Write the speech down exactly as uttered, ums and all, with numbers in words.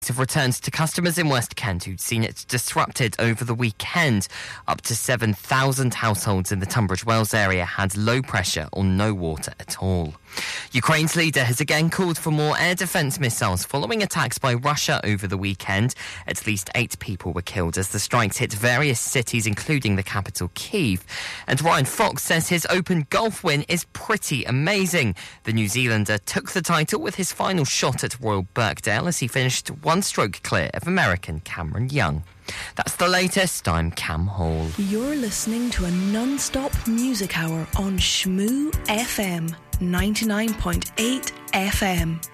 have returned to customers in West Kent who'd seen it disrupted over the weekend. Up to seven thousand households in the Tunbridge Wells area had low pressure or no water at all. Ukraine's leader has again called for more air defence missiles following attacks by Russia over the weekend. At least eight people were killed as the strikes hit various cities, including the capital, Kyiv. And Ryan Fox says his Open golf win is pretty amazing. The New Zealander took the title with his final shot at Royal Birkdale as he finished one stroke clear of American Cameron Young. That's the latest. I'm Cam Hall. You're listening to a non-stop music hour on Shmoo F M, ninety-nine point eight F M.